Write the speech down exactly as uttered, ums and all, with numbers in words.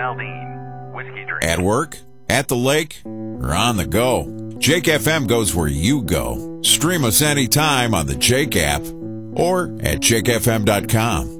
Aldean. Whiskey drink. At work, at the lake, or on the go, Jake F M goes where you go. Stream us anytime on the Jake app or at jake f m dot com.